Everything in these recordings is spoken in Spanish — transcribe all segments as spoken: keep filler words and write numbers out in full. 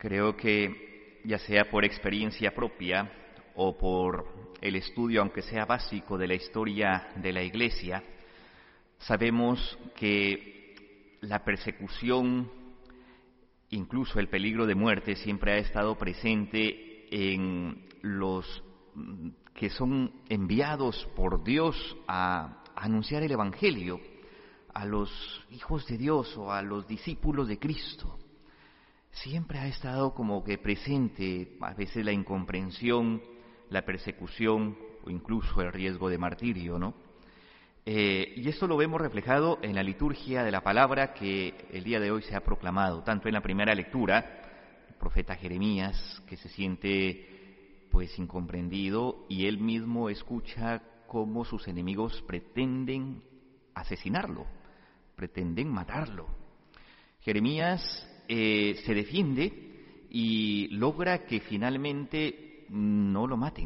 Creo que ya sea por experiencia propia o por el estudio, aunque sea básico, de la historia de la Iglesia, sabemos que la persecución, incluso el peligro de muerte, siempre ha estado presente en los que son enviados por Dios a anunciar el Evangelio, a los hijos de Dios o a los discípulos de Cristo. Siempre ha estado como que presente a veces la incomprensión, la persecución o incluso el riesgo de martirio, ¿no? Eh, y esto lo vemos reflejado en la liturgia de la palabra que el día de hoy se ha proclamado, tanto en la primera lectura, el profeta Jeremías, que se siente pues incomprendido y él mismo escucha cómo sus enemigos pretenden asesinarlo, pretenden matarlo. Jeremías eh, se defiende y logra que finalmente no lo maten.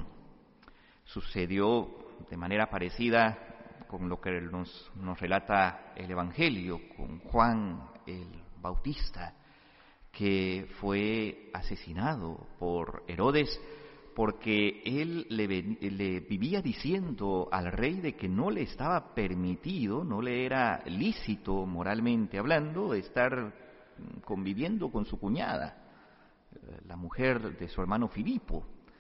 Sucedió de manera parecida con lo que nos, nos relata el Evangelio, con Juan el Bautista, que fue asesinado por Herodes porque él le, le vivía diciendo al rey de que no le estaba permitido, no le era lícito moralmente hablando, estar conviviendo con su cuñada, la mujer de su hermano Filipo.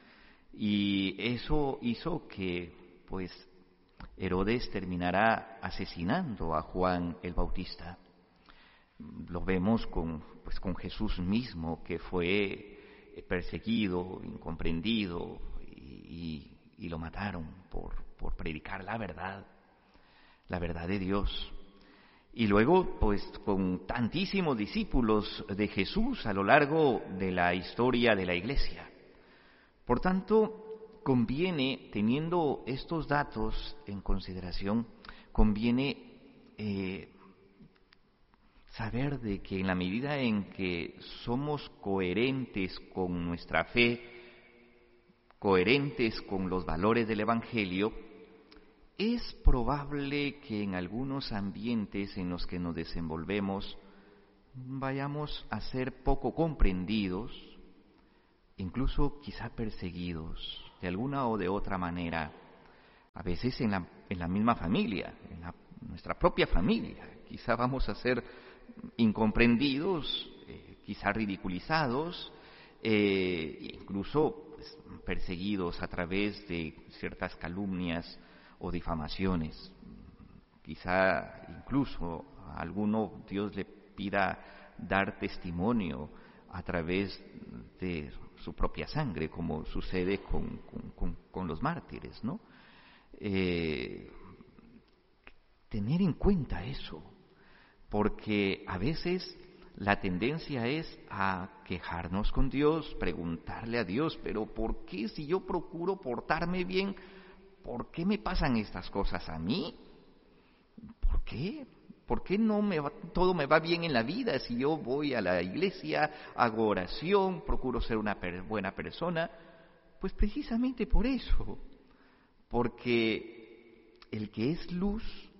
Y eso hizo que, pues, Herodes terminará asesinando a Juan el Bautista. Lo vemos con, pues, con Jesús mismo, que fue perseguido, incomprendido, y, y, y lo mataron por, por predicar la verdad, la verdad de Dios. Y luego, pues, con tantísimos discípulos de Jesús a lo largo de la historia de la Iglesia. Por tanto, conviene, teniendo estos datos en consideración, conviene eh, saber de que en la medida en que somos coherentes con nuestra fe, coherentes con los valores del Evangelio, es probable que en algunos ambientes en los que nos desenvolvemos vayamos a ser poco comprendidos, incluso quizá perseguidos de alguna o de otra manera, a veces en la, en la misma familia, en la, nuestra propia familia. Quizá vamos a ser incomprendidos, eh, quizá ridiculizados, eh, incluso pues, perseguidos a través de ciertas calumnias o difamaciones. Quizá incluso a alguno Dios le pida dar testimonio a través de su propia sangre, como sucede con, con, con, con los mártires, ¿no? Eh, tener en cuenta eso, porque a veces la tendencia es a quejarnos con Dios, preguntarle a Dios, pero ¿por qué si yo procuro portarme bien, por qué me pasan estas cosas a mí? ¿Por qué? ¿Por qué no me va, todo me va bien en la vida si yo voy a la iglesia, hago oración, procuro ser una per, buena persona? Pues precisamente por eso, porque el que es luz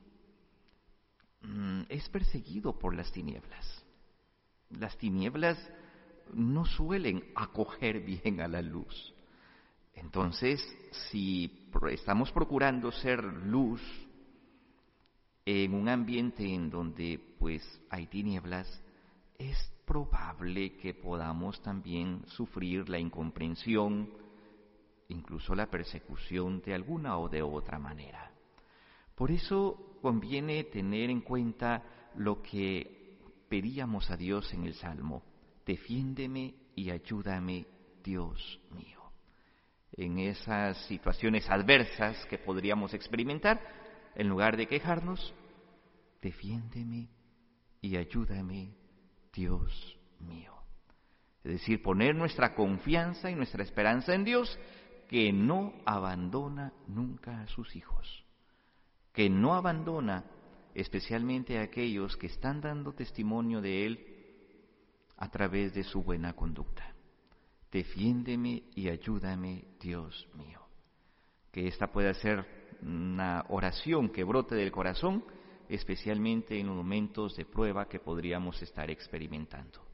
mmm, es perseguido por las tinieblas. Las tinieblas no suelen acoger bien a la luz. Entonces, si estamos procurando ser luz en un ambiente en donde pues hay tinieblas, es probable que podamos también sufrir la incomprensión, incluso la persecución de alguna o de otra manera. Por eso conviene tener en cuenta lo que pedíamos a Dios en el Salmo: defiéndeme y ayúdame, Dios mío. En esas situaciones adversas que podríamos experimentar, en lugar de quejarnos, defiéndeme y ayúdame, Dios mío. Es decir, poner nuestra confianza y nuestra esperanza en Dios, que no abandona nunca a sus hijos, que no abandona especialmente a aquellos que están dando testimonio de Él a través de su buena conducta. Defiéndeme y ayúdame, Dios mío. Que esta pueda ser una oración que brote del corazón, especialmente en los momentos de prueba que podríamos estar experimentando.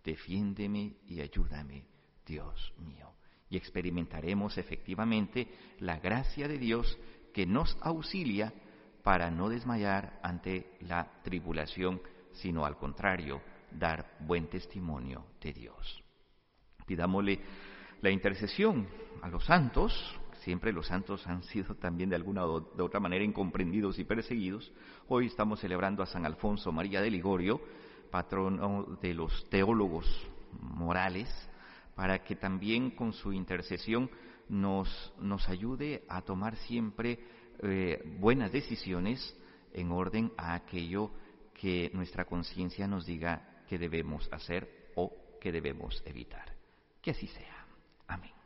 defiéndeme y ayúdame, Dios mío. Y experimentaremos efectivamente la gracia de Dios que nos auxilia para no desmayar ante la tribulación, sino al contrario, dar buen testimonio de Dios. Pidámosle la intercesión a los santos. Siempre los santos han sido también de alguna o de otra manera incomprendidos y perseguidos. Hoy estamos celebrando a San Alfonso María de Ligorio, patrono de los teólogos morales, para que también con su intercesión nos, nos ayude a tomar siempre eh, buenas decisiones en orden a aquello que nuestra conciencia nos diga que debemos hacer o que debemos evitar. Que así sea. Amén.